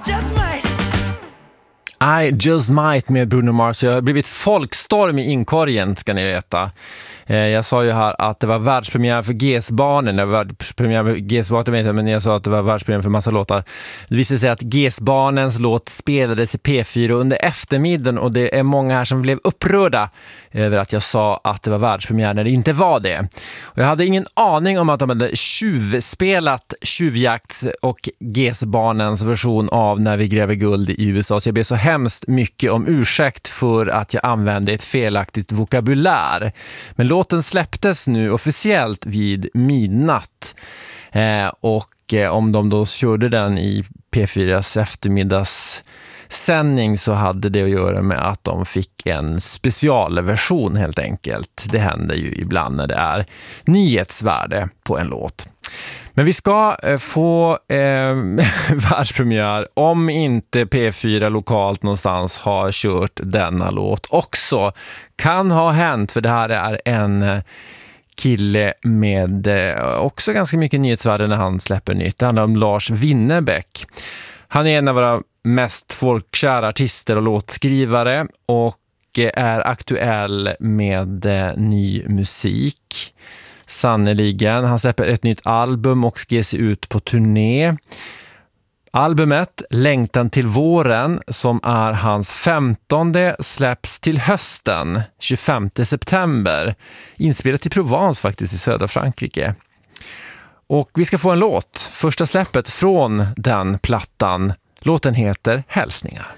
I Just Might med Bruno Mars. Jag har blivit folkstorm i inkorgen, ska ni veta. Jag sa ju här att det var världspremiär för GES-barnen. Det var världspremiär för GES-barnen, men jag sa att det var världspremiär för massa låtar. Det visade sig att GES-barnens låt spelades i P4 under eftermiddagen, och det är många här som blev upprörda över att jag sa att det var världspremiär när det inte var det. Och jag hade ingen aning om att de hade tjuvspelat Tjuvjakts och GES-barnens version av När vi gräver guld i USA, så jag ber så hemskt mycket om ursäkt för att jag använde ett felaktigt vokabulär. Men låten släpptes nu officiellt vid midnatt, och om de då körde den i P4s eftermiddagssändning så hade det att göra med att de fick en specialversion helt enkelt. Det händer ju ibland när det är nyhetsvärde på en låt. Men vi ska få världspremiär om inte P4 lokalt någonstans har kört denna låt också. Kan ha hänt, för det här är en kille med också ganska mycket nyhetsvärde när han släpper nytt. Det handlar om Lars Winnerbäck. Han är en av våra mest folkkära artister och låtskrivare och är aktuell med ny musik. Sannoliken. Han släpper ett nytt album och ska ge sig ut på turné. Albumet Längtan till våren, som är hans 15:e, släpps till hösten 25 september. Inspelat i Provence faktiskt, i södra Frankrike. Och vi ska få en låt, första släppet från den plattan. Låten heter Hälsningar.